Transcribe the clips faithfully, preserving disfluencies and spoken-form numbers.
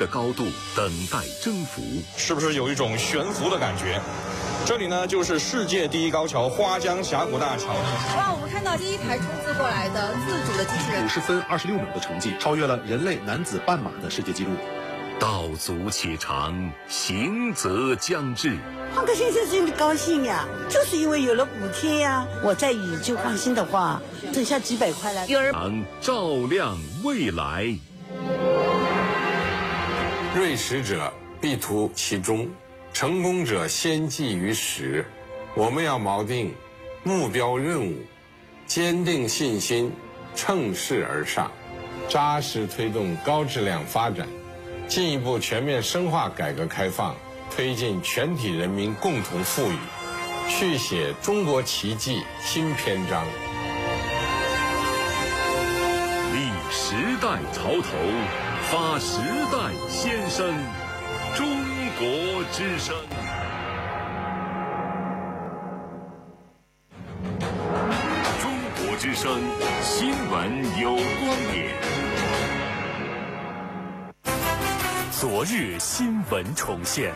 的高度，等待征服。 是不是有一种悬浮的感觉？这里呢，就是世界第一高桥花江峡谷大桥。 哇，我们看到第一台冲刺过来的自主的机器人， 五十分二十六秒的成绩，超越了人类男子半马的世界纪录。 道阻且长，行则将至。 放个先生心里高兴呀，就是因为有了补贴呀。我在宇就放心的话，省下几百块来。 有人照亮未来。 锐实者必图其中，成功者先记于始。我们要锚定目标任务，坚定信心，乘势而上，扎实推动高质量发展，进一步全面深化改革开放，推进全体人民共同富裕，续写中国奇迹新篇章。 立时代潮头，发时代先声，中国之声。中国之声新闻有观点。昨日新闻重现。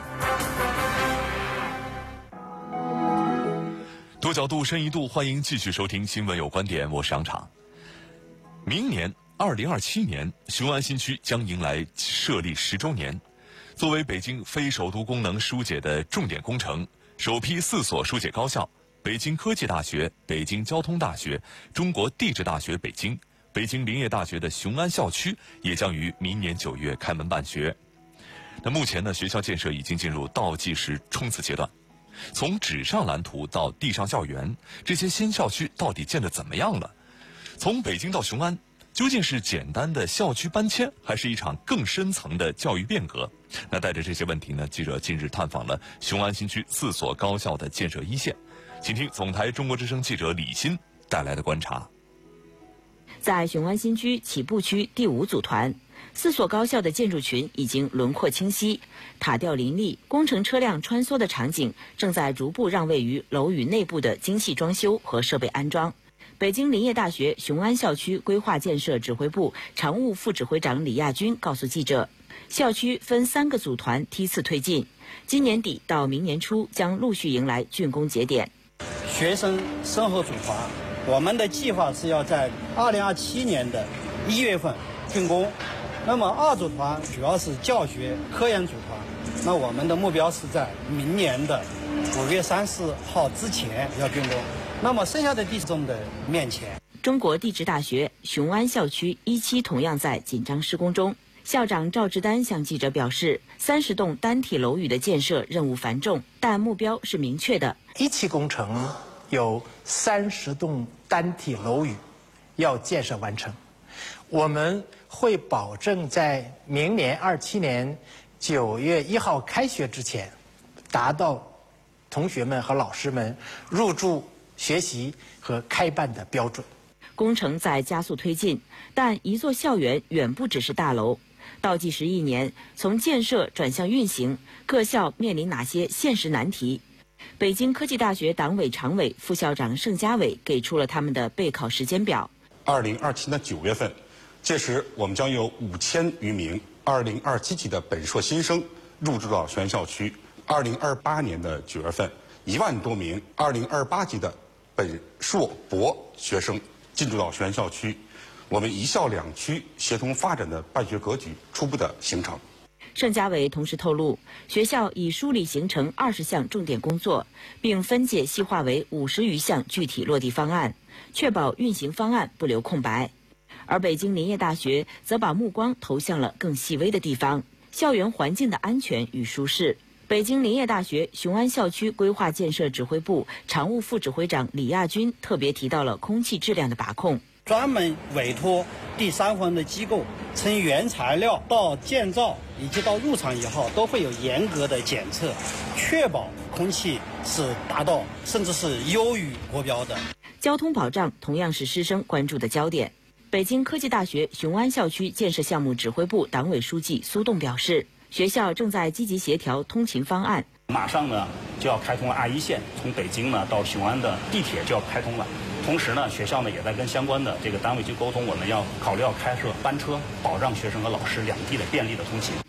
多角度深一度，欢迎继续收听新闻有观点，我是杨场。明年二零二七年，雄安新区将迎来设立十周年。作为北京非首都功能疏解的重点工程，首批四所疏解高校——北京科技大学、北京交通大学、中国地质大学北京、北京林业大学的雄安校区，也将于明年九月开门办学。那目前呢，学校建设已经进入倒计时冲刺阶段。从纸上蓝图到地上校园，这些新校区到底建得怎么样了？从北京到雄安，究竟是简单的校区搬迁，还是一场更深层的教育变革？那带着这些问题呢，记者近日探访了雄安新区四所高校的建设一线，请听总台中国之声记者李欣带来的观察。 在雄安新区起步区第五组团，四所高校的建筑群已经轮廓清晰，塔吊林立，工程车辆穿梭的场景正在逐步让位于楼宇内部的精细装修和设备安装。北京林业大学雄安校区规划建设指挥部常务副指挥长李亚军告诉记者，校区分三个组团梯次推进，今年底到明年初将陆续迎来竣工节点。 学生生活组团，我们的计划是要在二零二七年的一月份竣工。那么二组团主要是教学科研组团，那我们的目标是在明年的五月三十号之前要竣工。那么剩下的地种的面前， 中国地质大学雄安校区一期同样在紧张施工中。校长赵志丹向记者表示，三十栋单体楼宇的建设任务繁重，但目标是明确的。 一期工程有三十栋单体楼宇要建设完成，我们会保证在明年二七年九月一号开学之前，达到同学们和老师们入住、学习和开办的标准。 工程在加速推进，但一座校园远不只是大楼。倒计时一年，从建设转向运行，各校面临哪些现实难题？北京科技大学党委常委、副校长盛家伟给出了他们的备考时间表。 二零二七年九月份，届时我们将有五千余名二零二七级的本硕新生入住到全校区。二零二八年的九月份，一万多名二零二八级的本硕博学生进驻到全校区。我们一校两区协同发展的办学格局初步的形成。 盛家伟同时透露，学校已梳理形成二十项重点工作，并分解细化为五十余项具体落地方案，确保运行方案不留空白。而北京林业大学则把目光投向了更细微的地方，校园环境的安全与舒适。北京林业大学雄安校区规划建设指挥部常务副指挥长李亚军特别提到了空气质量的把控， 专门委托第三方的机构，从原材料到建造以及到入场以后，都会有严格的检测，确保空气是达到甚至是优于国标的。 交通保障同样是师生关注的焦点。北京科技大学雄安校区建设项目指挥部党委书记苏栋表示，学校正在积极协调通勤方案， 马上呢就要开通 二一线，从北京呢到雄安的地铁就要开通了。同时呢，学校呢也在跟相关的这个单位去沟通，我们要考虑要开设班车，保障学生和老师两地的便利的通勤。